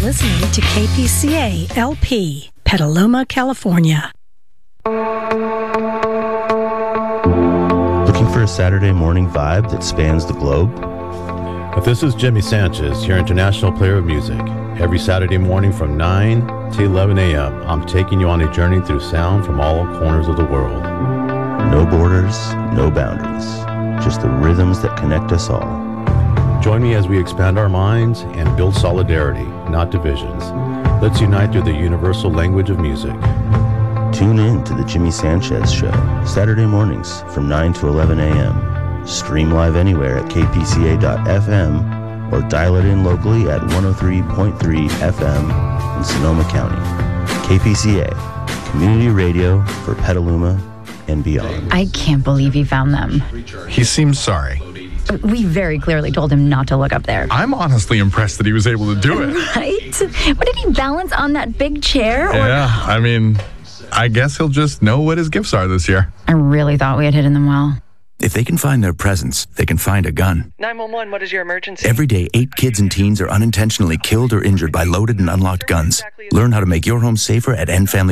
listening to KPCA LP, Petaluma, California. Looking for a Saturday morning vibe that spans the globe? This is Jimmy Sanchez, your international player of music. Every Saturday morning from 9 to 11 a.m., I'm taking you on a journey through sound from all corners of the world. No borders, no boundaries, just the rhythms that connect us all. Join me as we expand our minds and build solidarity, not divisions. Let's unite through the universal language of music. Tune in to The Jimmy Sanchez Show, Saturday mornings from 9 to 11 a.m. Stream live anywhere at kpca.fm or dial it in locally at 103.3 FM in Sonoma County. KPCA, community radio for Petaluma and beyond. I can't believe he found them. He seems sorry. We very clearly told him not to look up there. I'm honestly impressed that he was able to do it. Right? What, did he balance on that big chair? Yeah, I mean, I guess he'll just know what his gifts are this year. I really thought we had hidden them well. If they can find their presents, they can find a gun. 911, what is your emergency? Every day, 8 kids and teens are unintentionally killed or injured by loaded and unlocked guns. Learn how to make your home safer at endfamily.